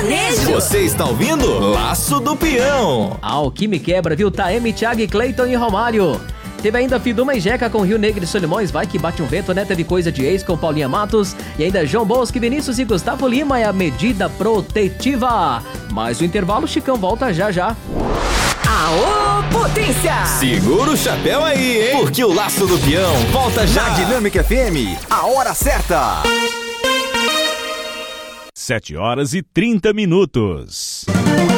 sertanejo. Você está ouvindo Laço do Peão. O que me quebra, viu? Taeme, Thiago, Cleiton e Romário. Teve ainda Fiduma e Jeca com Rio Negro e Solimões, vai que bate um vento, né? Teve Coisa de Ex com Paulinha Matos. E ainda João Bosco, Vinícius e Gustavo Lima é a Medida Protetiva. Mais o intervalo, Chicão volta já já. Aô, potência! Segura o chapéu aí, hein? Porque o Laço do Peão volta já. Na Dinâmica FM, a hora certa. 7h30.